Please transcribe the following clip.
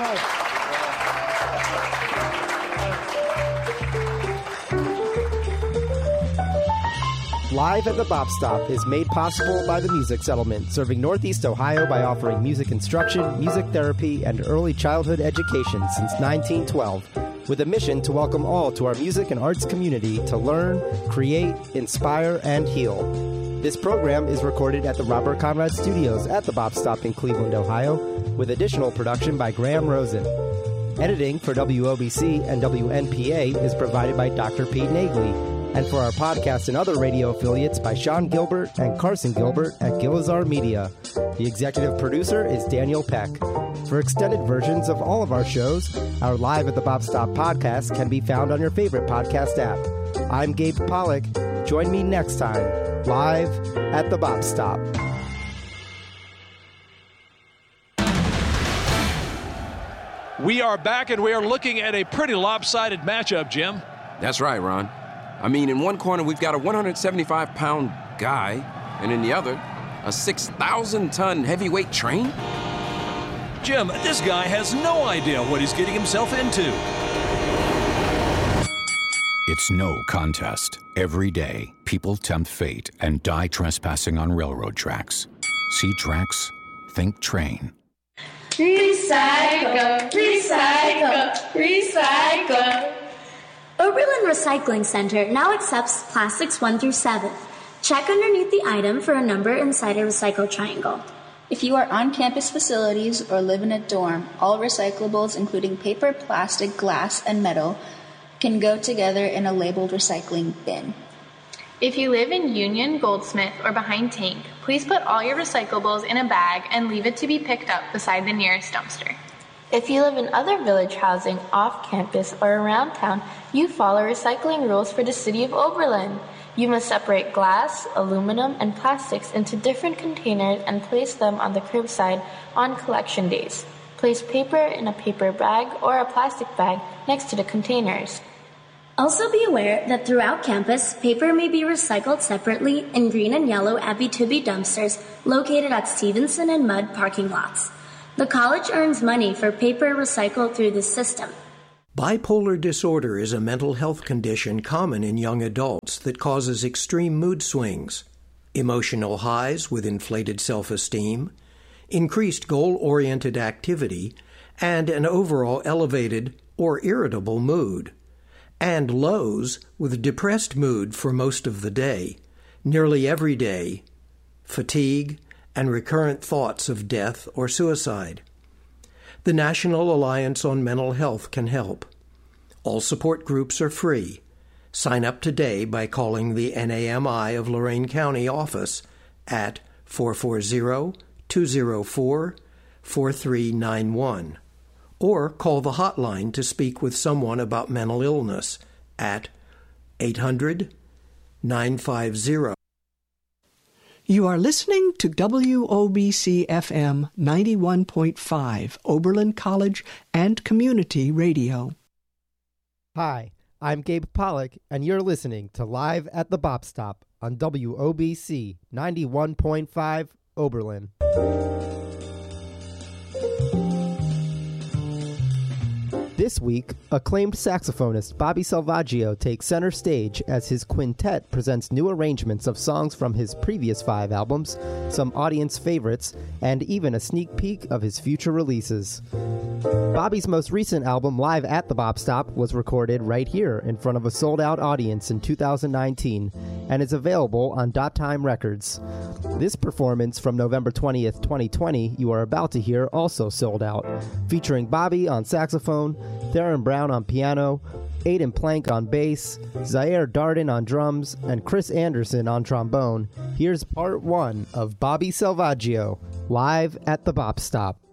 Live at the Bop Stop is made possible by the Music Settlement, serving Northeast Ohio by offering music instruction, music therapy, and early childhood education since 1912, with a mission to welcome all to our music and arts community to learn, create, inspire, and heal. This program is recorded at the Robert Conrad Studios at the Bop Stop in Cleveland, Ohio, with additional production by Graham Rosen. Editing for WOBC and WNPA is provided by Dr. Pete Nagley, and for our podcast and other radio affiliates by Sean Gilbert and Carson Gilbert at Gilizar Media. The executive producer is Daniel Peck. For extended versions of all of our shows, our Live at the Bop Stop podcast can be found on your favorite podcast app. I'm Gabe Pollock. Join me next time, live at the Bop Stop. We are back, and we are looking at a pretty lopsided matchup, Jim. That's right, Ron. I mean, in one corner, we've got a 175-pound guy, and in the other, a 6,000-ton heavyweight train? Jim, this guy has no idea what he's getting himself into. It's no contest. Every day, people tempt fate and die trespassing on railroad tracks. See tracks? Think train. Recycle, recycle, recycle. Oberlin Recycling Center now accepts plastics 1 through 7. Check underneath the item for a number inside a recycle triangle. If you are on campus facilities or live in a dorm, all recyclables, including paper, plastic, glass, and metal, can go together in a labeled recycling bin. If you live in Union, Goldsmith, or behind Tank, please put all your recyclables in a bag and leave it to be picked up beside the nearest dumpster. If you live in other village housing, off campus, or around town, you follow recycling rules for the city of Oberlin. You must separate glass, aluminum, and plastics into different containers and place them on the curbside on collection days. Place paper in a paper bag or a plastic bag next to the containers. Also be aware that throughout campus, paper may be recycled separately in green and yellow Abby-Tibby dumpsters located at Stevenson and Mudd parking lots. The college earns money for paper recycled through this system. Bipolar disorder is a mental health condition common in young adults that causes extreme mood swings, emotional highs with inflated self-esteem, increased goal-oriented activity, and an overall elevated or irritable mood, and lows with depressed mood for most of the day, nearly every day, fatigue, and recurrent thoughts of death or suicide. The National Alliance on Mental Health can help. All support groups are free. Sign up today by calling the NAMI of Lorain County office at 440-204-4391 or call the hotline to speak with someone about mental illness at 800-950. You are listening to WOBC-FM 91.5, Oberlin College and Community Radio. Hi, I'm Gabe Pollock, and you're listening to Live at the Bop Stop on WOBC 91.5, Oberlin. This week, acclaimed saxophonist Bobby Salvaggio takes center stage as his quintet presents new arrangements of songs from his previous 5 albums, some audience favorites, and even a sneak peek of his future releases. Bobby's most recent album, Live at the Bop Stop, was recorded right here in front of a sold-out audience in 2019 and is available on Dot Time Records. This performance from November 20th, 2020, you are about to hear, also sold out, featuring Bobby on saxophone, Theron Brown on piano, Aidan Plank on bass, Zaire Darden on drums, and Chris Anderson on trombone. Here's part 1 of Bobby Salvaggio, Live at the Bop Stop.